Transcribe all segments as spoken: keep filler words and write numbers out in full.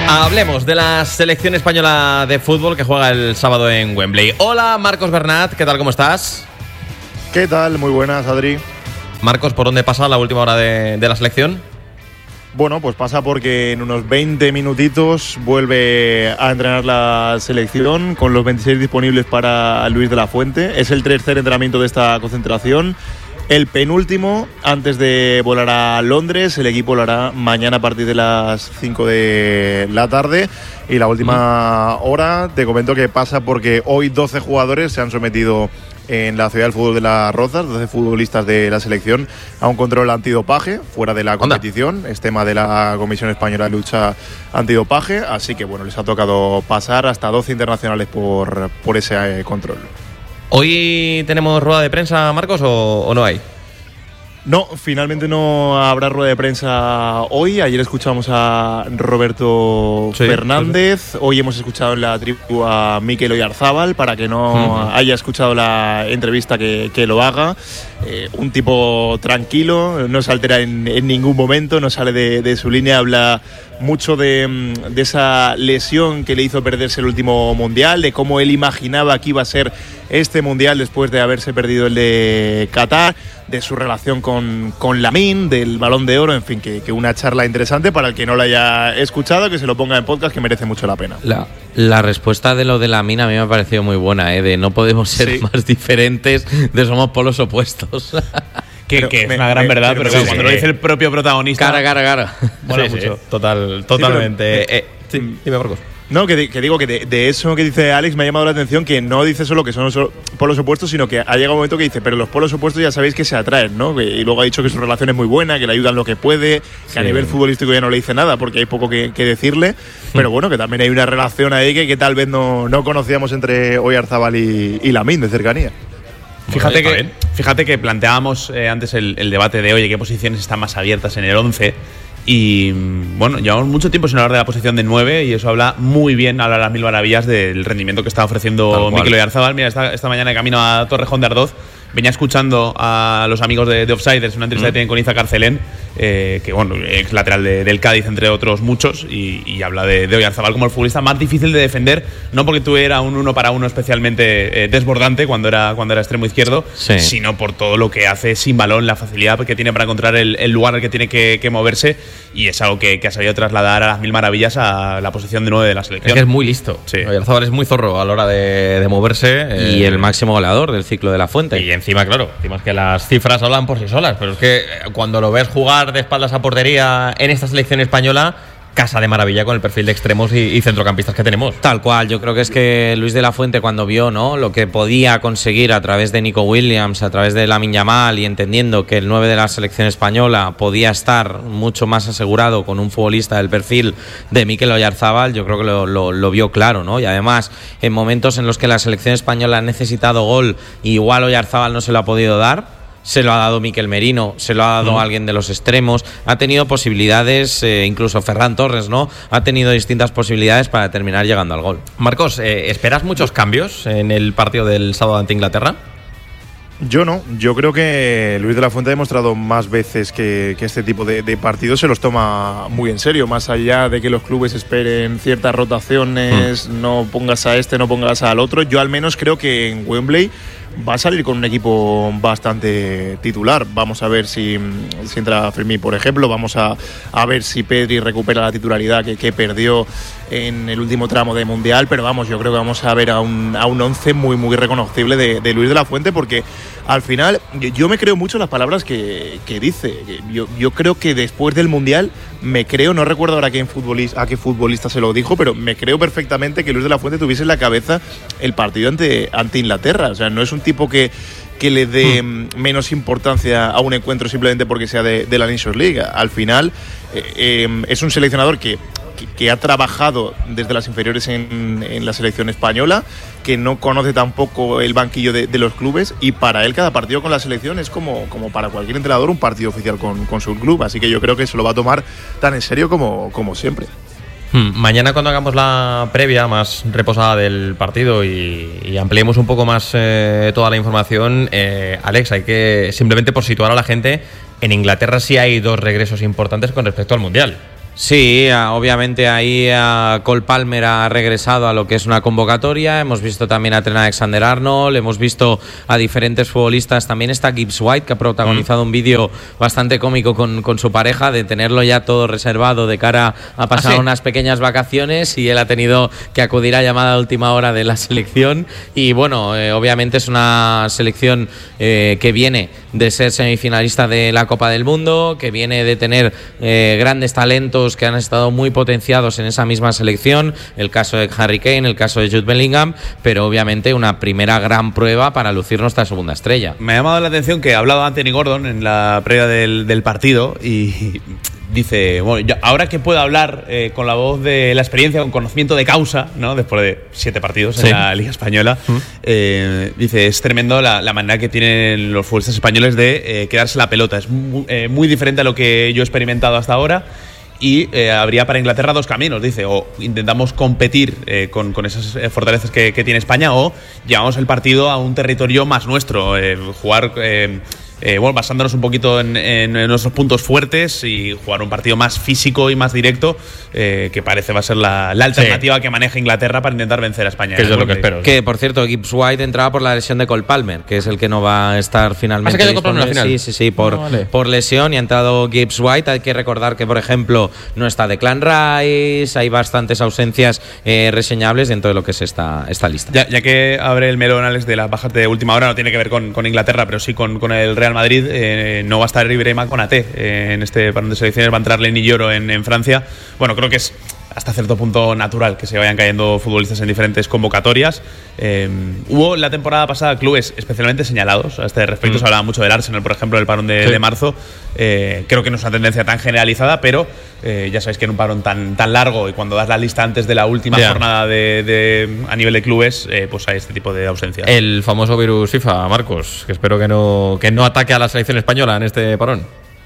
Hablemos de la selección española de fútbol que juega el sábado en Wembley. Hola, Marcos Bernat, ¿qué tal? ¿Cómo estás? ¿Qué tal? Muy buenas, Adri. Marcos, ¿por dónde pasa la última hora de, de la selección? Bueno, pues pasa porque en unos veinte minutitos vuelve a entrenar la selección con los veintiséis disponibles para Luis de la Fuente. Es el tercer entrenamiento de esta concentración. El penúltimo antes de volar a Londres. El equipo lo hará mañana a partir de las cinco de la tarde. Y la última hora te comento que pasa porque hoy doce jugadores se han sometido en la Ciudad del Fútbol de Las Rozas, doce futbolistas de la selección, a un control antidopaje fuera de la competición. Onda. Es tema de la Comisión Española de Lucha Antidopaje. Así que bueno, les ha tocado pasar hasta doce internacionales por, por ese eh, control. ¿Hoy tenemos rueda de prensa, Marcos, o, o no hay? No, finalmente no habrá rueda de prensa hoy. Ayer escuchamos a Roberto sí, Fernández. Sí. Hoy hemos escuchado en la tribu a Mikel Oyarzábal. Para que no uh-huh. haya escuchado la entrevista, que, que lo haga. Eh, un tipo tranquilo, no se altera en, en ningún momento, no sale de, de su línea. Habla mucho de, de esa lesión que le hizo perderse el último mundial, de cómo él imaginaba que iba a ser este mundial después de haberse perdido el de Qatar, de su relación con, con Lamine, del Balón de Oro, en fin, que, que una charla interesante para el que no la haya escuchado, que se lo ponga en podcast, que merece mucho la pena. La, la respuesta de lo de Lamine a mí me ha parecido muy buena, ¿eh? De no podemos ser sí. más diferentes, de somos polos opuestos. Que, que es me, una gran me, verdad, pero, pero sí, cuando sí. lo dice el propio protagonista… Cara, cara, cara. Bueno, sí, mucho. Sí, total, totalmente. Sí, pero, eh, sí, dime, Marcos. No, que, que digo que de, de eso que dice Alex me ha llamado la atención, que no dice solo que son solo polos opuestos, sino que ha llegado un momento que dice, pero los polos opuestos ya sabéis que se atraen, ¿no? Y luego ha dicho que su relación es muy buena, que le ayudan lo que puede, que sí. a nivel futbolístico ya no le dice nada porque hay poco que, que decirle, pero bueno, que también hay una relación ahí que, que tal vez no, no conocíamos entre Oyarzábal y, y Lamine de cercanía. Fíjate que, fíjate que planteábamos eh, antes el, el debate de, oye, qué posiciones están más abiertas en el once. Y bueno, llevamos mucho tiempo sin hablar de la posición de nueve y eso habla muy bien, habla las mil maravillas del rendimiento que está ofreciendo Mikel Oyarzábal. Mira, esta, esta mañana de camino a Torrejón de Ardoz venía escuchando a los amigos de, de Offsiders, una entrevista mm. que tienen con Iza Carcelén, eh, que bueno, ex lateral de, del Cádiz, entre otros muchos, y, y habla de, de Oyarzábal como el futbolista más difícil de defender, no porque tuviera un uno para uno especialmente eh, desbordante cuando era, cuando era extremo izquierdo, sí. sino por todo lo que hace sin balón, la facilidad que tiene para encontrar el, el lugar al que tiene que, que moverse, y es algo que, que ha sabido trasladar a las mil maravillas a la posición de nueve de la selección. Es que es muy listo. Sí. Oyarzábal es muy zorro a la hora de, de moverse. Y eh, el máximo goleador del ciclo de la Fuente. Y encima, claro, encima es que las cifras hablan por sí solas, pero es que cuando lo ves jugar de espaldas a portería en esta selección española, casa de maravilla con el perfil de extremos y, y centrocampistas que tenemos. Tal cual, yo creo que es que Luis de la Fuente, cuando vio, ¿no?, lo que podía conseguir a través de Nico Williams, a través de Lamine Yamal, y entendiendo que el nueve de la selección española podía estar mucho más asegurado con un futbolista del perfil de Mikel Oyarzábal, yo creo que lo, lo, lo vio claro, ¿no? Y además, en momentos en los que la selección española ha necesitado gol, igual Oyarzábal no se lo ha podido dar, se lo ha dado Mikel Merino, se lo ha dado mm. alguien de los extremos, ha tenido posibilidades, eh, incluso Ferran Torres, ¿no? Ha tenido distintas posibilidades para terminar llegando al gol. Marcos, eh, ¿esperas muchos cambios en el partido del sábado ante Inglaterra? Yo no, yo creo que Luis de la Fuente ha demostrado más veces que, que este tipo de, de partidos se los toma muy en serio, más allá de que los clubes esperen ciertas rotaciones, mm. no pongas a este, no pongas al otro. Yo al menos creo que en Wembley va a salir con un equipo bastante titular. Vamos a ver si, si entra Fermín, por ejemplo. Vamos a, a ver si Pedri recupera la titularidad que, que perdió en el último tramo de Mundial. Pero vamos, yo creo que vamos a ver a un, a un once muy, muy reconocible de, de Luis de la Fuente, porque al final yo me creo mucho las palabras que, que dice. Yo, yo creo que después del Mundial me creo, no recuerdo ahora a qué futbolista, a qué futbolista se lo dijo, pero me creo perfectamente que Luis de la Fuente tuviese en la cabeza el partido ante, ante Inglaterra. O sea, no es un tipo que, que le dé hmm. menos importancia a un encuentro simplemente porque sea de, de la Nations League. Al final eh, eh, es un seleccionador que, que, que ha trabajado desde las inferiores en, en la selección española, que no conoce tampoco el banquillo de, de los clubes, y para él cada partido con la selección es como, como para cualquier entrenador un partido oficial con, con su club. Así que yo creo que se lo va a tomar tan en serio como, como siempre. Hmm. Mañana, cuando hagamos la previa más reposada del partido y, y ampliemos un poco más eh, toda la información, eh, Alex, hay que, simplemente por situar a la gente, en Inglaterra sí hay dos regresos importantes con respecto al Mundial. Sí, obviamente ahí Cole Palmer ha regresado a lo que es una convocatoria. Hemos visto también a Trent Alexander-Arnold, hemos visto a diferentes futbolistas. También está Gibbs White, que ha protagonizado mm. un vídeo bastante cómico con, con su pareja, de tenerlo ya todo reservado de cara a pasar ¿Ah, sí? unas pequeñas vacaciones, y él ha tenido que acudir a llamada a última hora de la selección. Y bueno, eh, obviamente es una selección eh, que viene de ser semifinalista de la Copa del Mundo, que viene de tener eh, grandes talentos que han estado muy potenciados en esa misma selección, el caso de Harry Kane, el caso de Jude Bellingham, pero obviamente una primera gran prueba para lucir nuestra segunda estrella. Me ha llamado la atención que ha hablado Anthony Gordon en la previa del, del partido y dice, bueno, yo, ahora que puedo hablar eh, con la voz de la experiencia, con conocimiento de causa, ¿no? Después de siete partidos sí. en la Liga Española, ¿Mm? eh, dice, es tremendo la, la manera que tienen los futbolistas españoles de eh, quedarse la pelota. Es muy, eh, muy diferente a lo que yo he experimentado hasta ahora. Y eh, habría para Inglaterra dos caminos, dice, o intentamos competir eh, con, con esas fortalezas que, que tiene España, o llevamos el partido a un territorio más nuestro, eh, jugar... Eh, Eh, bueno, basándonos un poquito en, en, en nuestros puntos fuertes y jugar un partido más físico y más directo, eh, que parece va a ser la, la alternativa sí. que maneja Inglaterra para intentar vencer a España. Que es lo que espero. Que, por cierto, Gibbs White entraba por la lesión de Cole Palmer, que es el que no va a estar finalmente. ¿Has quedado Cole Palmer al final? Sí, sí, sí, por, no, vale. por lesión, y ha entrado Gibbs White. Hay que recordar que, por ejemplo, no está Declan Rice, hay bastantes ausencias eh, reseñables dentro de lo que es esta, esta lista. Ya, ya que abre el melón, Alex, de las bajas de última hora, no tiene que ver con, con Inglaterra, pero sí con, con el Real Madrid, eh, no va a estar Ibrahima Konaté eh, en este parón de selecciones, va a entrar Lenny Yoro en, en Francia. Bueno, creo que es hasta cierto punto natural que se vayan cayendo futbolistas en diferentes convocatorias. Eh, hubo la temporada pasada clubes especialmente señalados a este respecto, mm. se hablaba mucho del Arsenal, por ejemplo, del parón de, sí. de marzo. Eh, creo que no es una tendencia tan generalizada, pero eh, ya sabéis que en un parón tan, tan largo, y cuando das la lista antes de la última yeah. jornada de, de, a nivel de clubes, eh, pues hay este tipo de ausencias. El famoso virus FIFA, Marcos, que espero que no, que no ataque a la selección española en este parón.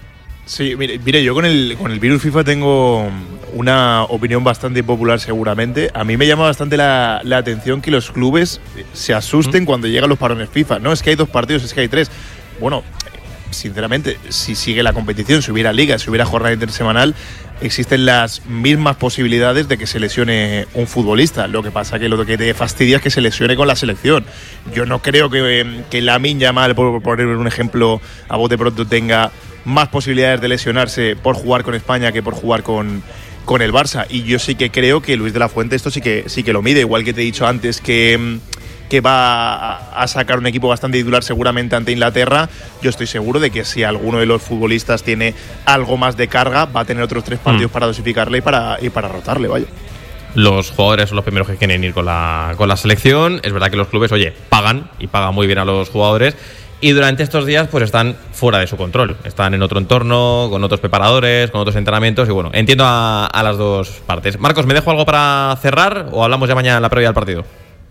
Sí, mire, mire, yo con el, con el virus FIFA tengo una opinión bastante impopular seguramente. A mí me llama bastante la, la atención que los clubes se asusten ¿Mm? cuando llegan los parones FIFA. No es que hay dos partidos, es que hay tres. Bueno, sinceramente, si sigue la competición, si hubiera liga, si hubiera jornada intersemanal, existen las mismas posibilidades de que se lesione un futbolista. Lo que pasa que lo que te fastidia es que se lesione con la selección. Yo no creo que, que Lamine Yamal, por poner un ejemplo a bote pronto, tenga más posibilidades de lesionarse por jugar con España que por jugar con, con el Barça. Y yo sí que creo que Luis de la Fuente esto sí que, sí que lo mide, igual que te he dicho antes que, que va a, a sacar un equipo bastante titular seguramente ante Inglaterra. Yo estoy seguro de que si alguno de los futbolistas tiene algo más de carga, va a tener otros tres partidos mm. para dosificarle y para, y para rotarle, vaya. Los jugadores son los primeros que quieren ir con la, con la selección. Es verdad que los clubes, oye, pagan y pagan muy bien a los jugadores. Y durante estos días pues están fuera de su control, están en otro entorno, con otros preparadores, con otros entrenamientos, y bueno, entiendo a, a las dos partes. Marcos, ¿me dejo algo para cerrar o hablamos ya mañana en la previa del partido?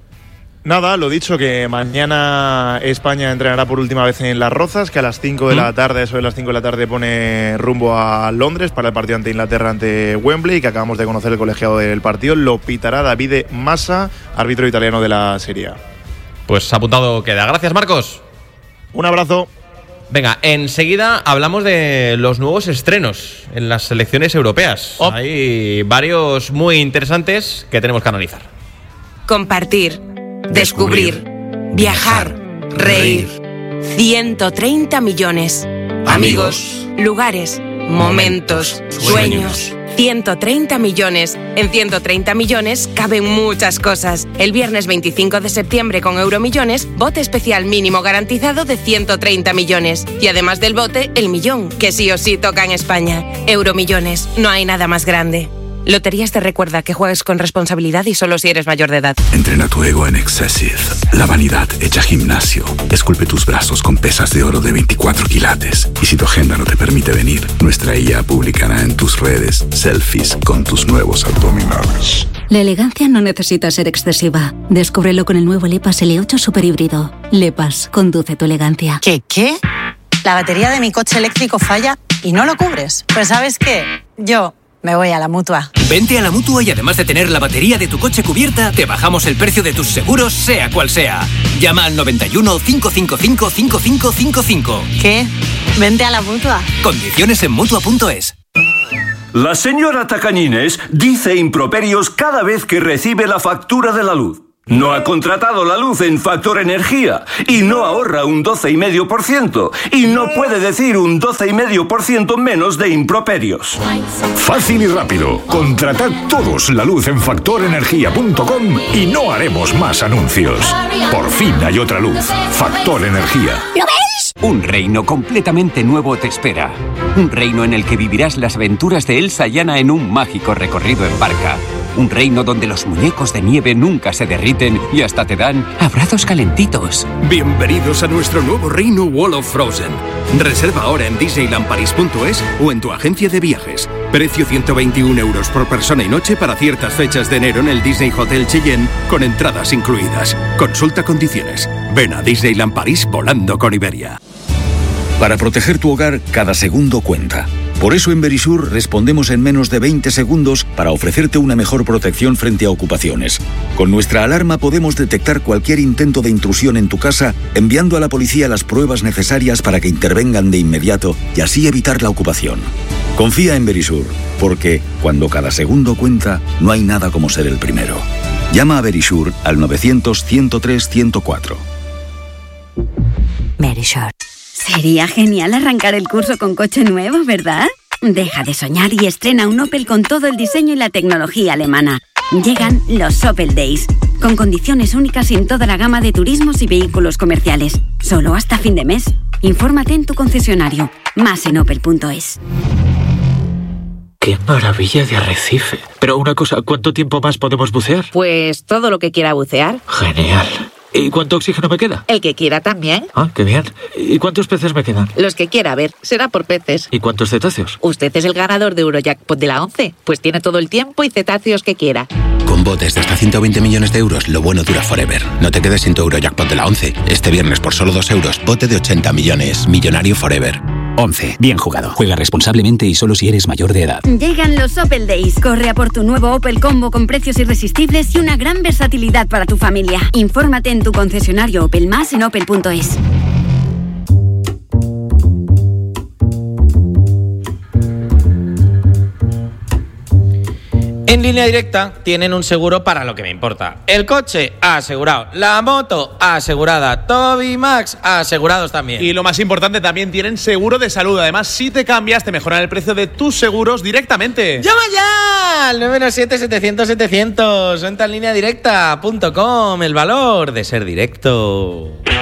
Nada, lo dicho, que mañana España entrenará por última vez en Las Rozas, que a las cinco de la tarde, eso de las cinco de la tarde, pone rumbo a Londres para el partido ante Inglaterra ante Wembley, que acabamos de conocer el colegiado del partido. Lo pitará Davide Massa, árbitro italiano de la Serie A. Pues apuntado queda. Gracias, Marcos. Un abrazo. Venga, enseguida hablamos de los nuevos estrenos en las selecciones europeas. Oh. Hay varios muy interesantes que tenemos que analizar. Compartir, descubrir, viajar, reír. ciento treinta millones. Amigos, lugares, momentos, sueños. ciento treinta millones. En ciento treinta millones caben muchas cosas. El viernes veinticinco de septiembre con Euromillones, bote especial mínimo garantizado de ciento treinta millones. Y además del bote, el millón, que sí o sí toca en España. Euromillones, no hay nada más grande. Loterías te recuerda que juegues con responsabilidad y solo si eres mayor de edad. Entrena tu ego en Excessive. La vanidad hecha gimnasio. Esculpe tus brazos con pesas de oro de veinticuatro quilates. Y si tu agenda no te permite venir, nuestra I A publicará en tus redes selfies con tus nuevos abdominales. La elegancia no necesita ser excesiva. Descúbrelo con el nuevo LePas L ocho Super Híbrido. LePas, conduce tu elegancia. ¿Qué, qué? La batería de mi coche eléctrico falla y no lo cubres. Pues ¿sabes qué? Yo me voy a la Mutua. Vente a la Mutua y además de tener la batería de tu coche cubierta, te bajamos el precio de tus seguros, sea cual sea. Llama al noventa y uno, cinco cinco cinco, cinco cinco cinco cinco. ¿Qué? Vente a la Mutua. Condiciones en Mutua punto es. La señora Tacañines dice improperios cada vez que recibe la factura de la luz. No ha contratado la luz en Factor Energía y no ahorra un doce coma cinco por ciento y no puede decir un doce coma cinco por ciento menos de improperios. Fácil y rápido. Contratad todos la luz en factor energía punto com y no haremos más anuncios. Por fin hay otra luz. Factor Energía. ¿Lo ves? Un reino completamente nuevo te espera. Un reino en el que vivirás las aventuras de Elsa y Anna en un mágico recorrido en barca. Un reino donde los muñecos de nieve nunca se derriten y hasta te dan abrazos calentitos. Bienvenidos a nuestro nuevo reino Wall of Frozen. Reserva ahora en disneyland paris punto es o en tu agencia de viajes. Precio ciento veintiún euros por persona y noche para ciertas fechas de enero en el Disney Hotel Cheyenne con entradas incluidas. Consulta condiciones. Ven a Disneyland París volando con Iberia. Para proteger tu hogar, cada segundo cuenta. Por eso en Verisur respondemos en menos de veinte segundos para ofrecerte una mejor protección frente a ocupaciones. Con nuestra alarma podemos detectar cualquier intento de intrusión en tu casa, enviando a la policía las pruebas necesarias para que intervengan de inmediato y así evitar la ocupación. Confía en Verisur, porque cuando cada segundo cuenta, no hay nada como ser el primero. Llama a Verisur al novecientos, ciento tres, ciento cuatro. Verisur. Sería genial arrancar el curso con coche nuevo, ¿verdad? Deja de soñar y estrena un Opel con todo el diseño y la tecnología alemana. Llegan los Opel Days, con condiciones únicas en toda la gama de turismos y vehículos comerciales. Solo hasta fin de mes. Infórmate en tu concesionario. Más en opel punto es. ¡Qué maravilla de arrecife! Pero una cosa, ¿cuánto tiempo más podemos bucear? Pues todo lo que quiera bucear. Genial. ¿Y cuánto oxígeno me queda? El que quiera también. Ah, qué bien. ¿Y cuántos peces me quedan? Los que quiera, a ver, será por peces. ¿Y cuántos cetáceos? Usted es el ganador de Eurojackpot de la once, pues tiene todo el tiempo y cetáceos que quiera. Con botes de hasta ciento veinte millones de euros, lo bueno dura forever. No te quedes sin tu Eurojackpot de la once. Este viernes por solo dos euros, bote de ochenta millones. Millonario forever. once. Bien jugado. Juega responsablemente y solo si eres mayor de edad. Llegan los Opel Days. Corre a por tu nuevo Opel Combo con precios irresistibles y una gran versatilidad para tu familia. Infórmate en tu concesionario Opel Más en opel punto es. En Línea Directa tienen un seguro para lo que me importa. El coche asegurado, la moto asegurada, Toby Max asegurados también. Y lo más importante, también tienen seguro de salud. Además, si te cambias, te mejoran el precio de tus seguros directamente. ¡Llama ya! Al nueve uno siete, setecientos, setecientos. Entra en línea directa punto com. El valor de ser directo.